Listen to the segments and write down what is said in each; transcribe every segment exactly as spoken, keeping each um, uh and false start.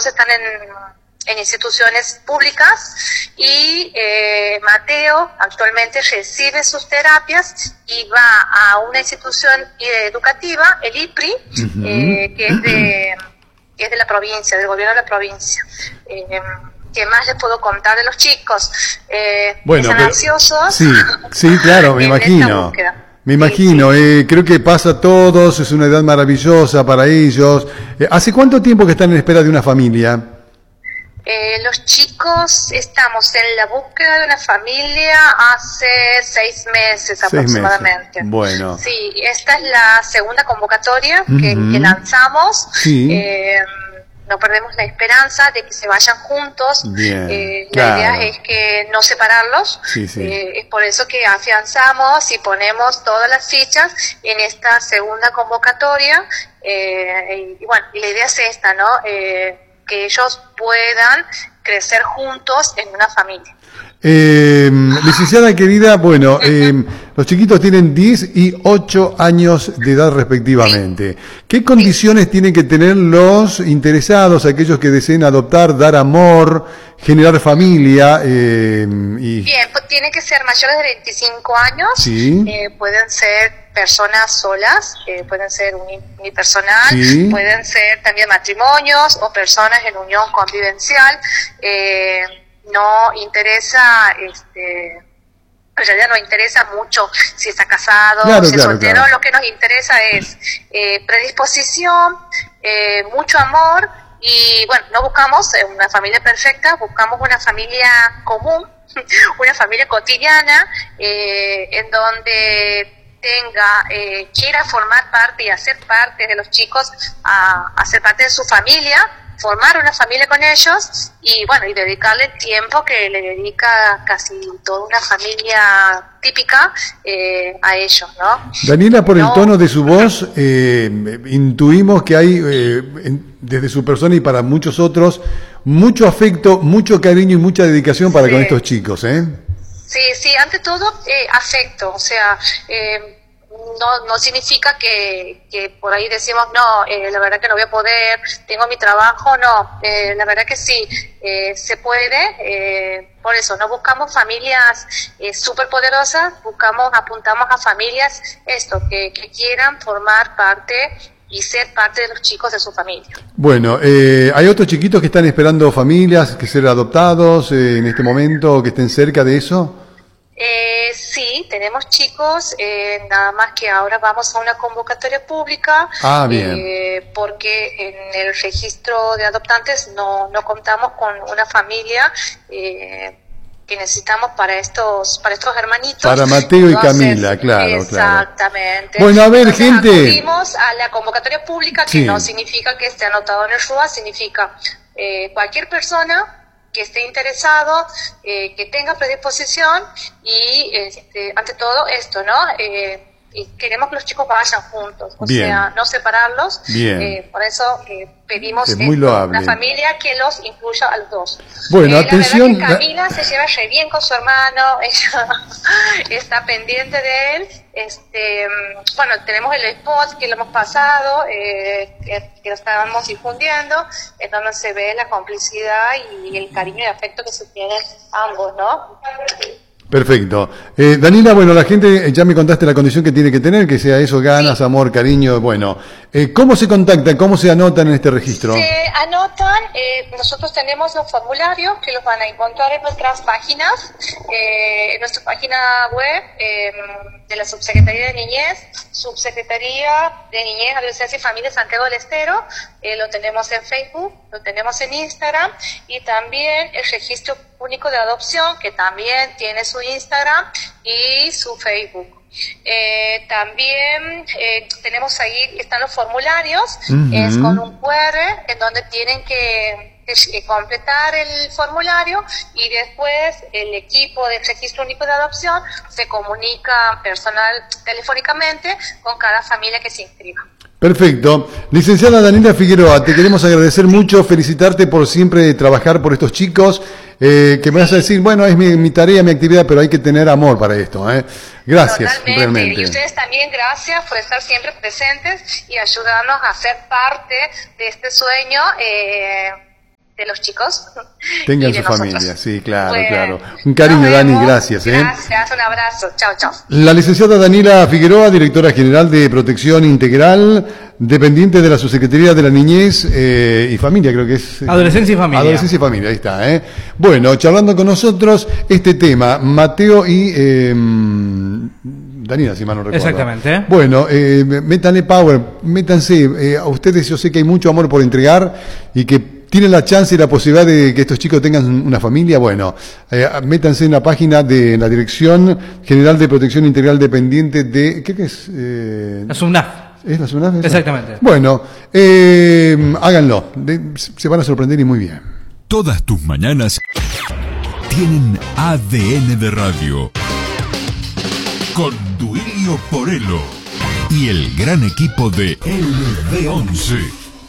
dos están en, en instituciones públicas y eh, Mateo actualmente recibe sus terapias y va a una institución educativa, el I P R I, uh-huh. eh, que es de, que es de la provincia, del gobierno de la provincia. Eh, ¿Qué más les puedo contar de los chicos? Eh, bueno, están pero, ansiosos. Sí, sí, claro, me imagino. Me imagino, sí, sí. Eh, creo que pasa a todos, es una edad maravillosa para ellos. Eh, ¿Hace cuánto tiempo que están en espera de una familia? Eh, los chicos estamos en la búsqueda de una familia hace seis meses seis aproximadamente. Meses. Bueno. Sí, esta es la segunda convocatoria uh-huh. que, que lanzamos. Sí. Eh, no perdemos la esperanza de que se vayan juntos. Bien, eh, claro. La idea es que no separarlos. Sí, sí. Eh, es por eso que afianzamos y ponemos todas las fichas en esta segunda convocatoria. Eh, y, y bueno, y la idea es esta, ¿no? Eh, que ellos puedan crecer juntos en una familia. Eh, licenciada querida, bueno, eh, los chiquitos tienen diez y ocho años de edad respectivamente. ¿Qué condiciones tienen que tener los interesados, aquellos que deseen adoptar, dar amor, generar familia? Eh, y... Bien, pues tienen que ser mayores de veinticinco años, sí. eh, pueden ser personas solas, eh, pueden ser unipersonal, sí. pueden ser también matrimonios o personas en unión convivencial. Eh, no interesa, este, en realidad no interesa mucho si está casado claro, o si es claro, soltero, claro. Lo que nos interesa es eh, predisposición, eh, mucho amor y bueno, no buscamos una familia perfecta, buscamos una familia común, una familia cotidiana, eh, en donde tenga, eh, quiera formar parte y hacer parte de los chicos, a, a ser parte de su familia, formar una familia con ellos y bueno, y dedicarle el tiempo que le dedica casi toda una familia típica eh, a ellos, ¿no? Daniela, por no, el tono de su voz, eh, intuimos que hay, eh, en, desde su persona y para muchos otros, mucho afecto, mucho cariño y mucha dedicación para sí. con estos chicos, ¿eh? Sí, sí, ante todo, eh, afecto, o sea, eh, No, no significa que, que por ahí decimos, no, eh, la verdad que no voy a poder, tengo mi trabajo, no, eh, la verdad que sí, eh, se puede, eh, por eso no buscamos familias eh, súper poderosas, buscamos, apuntamos a familias, esto, que, que quieran formar parte y ser parte de los chicos de su familia. Bueno, eh, ¿hay otros chiquitos que están esperando familias, que ser adoptados eh, en este momento, que estén cerca de eso? Eh, sí, tenemos chicos, eh, nada más que ahora vamos a una convocatoria pública, ah, bien. Eh, porque en el registro de adoptantes no, no contamos con una familia eh, que necesitamos para estos para estos hermanitos. Para Mateo Entonces, y Camila, claro, exactamente. Claro. Bueno, a ver, Entonces, gente. acudimos a la convocatoria pública, que sí. no significa que esté anotado en el R U A, significa eh, cualquier persona que esté interesado, eh, que tenga predisposición y este, ante todo esto, ¿no? Eh, y queremos que los chicos vayan juntos, o Bien. sea, no separarlos. Bien. Eh, por eso eh, pedimos es muy loable. una familia que los incluya a los dos. Bueno, eh, atención. La verdad que Camila se lleva re bien con su hermano, ella está pendiente de él. Este, bueno, tenemos el spot que lo hemos pasado, eh, que, que lo estábamos difundiendo, en donde se ve la complicidad y el cariño y afecto que se tienen ambos, ¿no? Perfecto. Eh, Daniela, bueno, la gente, ya me contaste la condición que tiene que tener, que sea eso, ganas, sí. amor, cariño, bueno. Eh, ¿Cómo se contactan? ¿Cómo se anotan en este registro? Se anotan, eh, nosotros tenemos los formularios que los van a encontrar en nuestras páginas, eh, en nuestra página web eh, de la Subsecretaría de Niñez, Subsecretaría de Niñez, Adolescencia y Familia Santiago del Estero, eh, lo tenemos en Facebook, lo tenemos en Instagram y también el Registro Único de Adopción, que también tiene su Instagram y su Facebook. Eh, también eh, tenemos ahí, están los formularios, uh-huh. es con un cu erre en donde tienen que, que completar el formulario y después el equipo del Registro Único de Adopción se comunica personal telefónicamente con cada familia que se inscriba. Perfecto. Licenciada Daniela Figueroa, te queremos agradecer mucho, felicitarte por siempre trabajar por estos chicos, eh, que me vas a decir, bueno, es mi, mi tarea, mi actividad, pero hay que tener amor para esto, ¿eh? Gracias, totalmente. Realmente. Y ustedes también, gracias por estar siempre presentes y ayudarnos a ser parte de este sueño, eh, de los chicos. Tengan y de su nosotros. familia, sí, claro, Bueno, claro. Un cariño, nos Dani, vemos. gracias. ¿eh? Gracias, un abrazo. Chao, chao. La licenciada Danila Figueroa, directora general de Protección Integral, dependiente de la Subsecretaría de la Niñez eh, y Familia, creo que es. Adolescencia y Familia. Adolescencia y Familia, ahí está. ¿eh? Bueno, charlando con nosotros este tema, Mateo y eh, Danila, si mal no recuerdo. Exactamente. Bueno, eh, métanle power, métanse. Eh, a ustedes yo sé que hay mucho amor por entregar y que tienen la chance y la posibilidad de que estos chicos tengan una familia. Bueno, eh, métanse en la página de la Dirección General de Protección Integral Dependiente de... ¿Qué es? Eh, La SUNAF. ¿Es la SUNAF? Exactamente. Bueno, eh, háganlo. De, se van a sorprender y muy bien. Todas tus mañanas tienen A D N de radio. Con Duilio Porello y el gran equipo de L D once.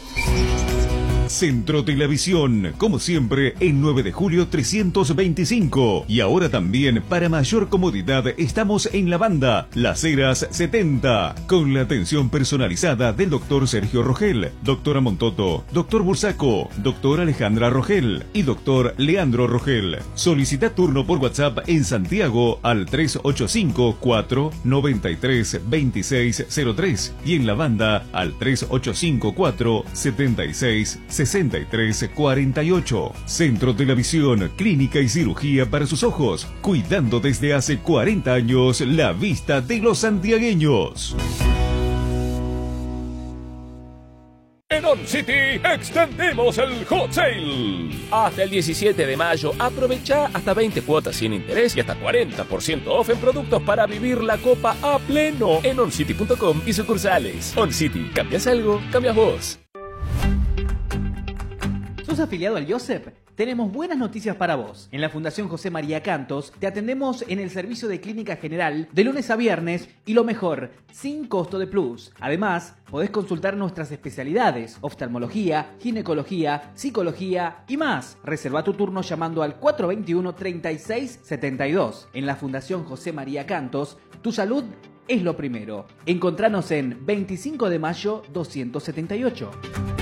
Centro Televisión, como siempre, en nueve de julio trescientos veinticinco. Y ahora también, para mayor comodidad, estamos en la banda Las Heras setenta, con la atención personalizada del doctor Sergio Rogel, doctora Montoto, doctor Bursaco, doctora Alejandra Rogel y doctor Leandro Rogel. Solicita turno por WhatsApp en Santiago al tres ocho cinco, cuatro nueve tres, dos seis cero tres y en la banda al tres ocho cinco, cuatro siete seis, sesenta y tres cuarenta y ocho. Centro Televisión, clínica y cirugía para sus ojos, cuidando desde hace cuarenta años la vista de los santiagueños. En On City extendimos el Hot Sale. Hasta el diecisiete de mayo, aprovecha hasta veinte cuotas sin interés y hasta cuarenta por ciento off en productos para vivir la copa a pleno en oncity punto com y sucursales. On City, ¿cambias algo? Cambias vos. ¿Sos afiliado al IOSEP? Tenemos buenas noticias para vos. En la Fundación José María Cantos te atendemos en el servicio de clínica general de lunes a viernes y lo mejor, sin costo de plus. Además, podés consultar nuestras especialidades, oftalmología, ginecología, psicología y más. Reserva tu turno llamando al cuatro dos uno, treinta y seis setenta y dos. En la Fundación José María Cantos, tu salud es lo primero. Encontranos en veinticinco de mayo doscientos setenta y ocho.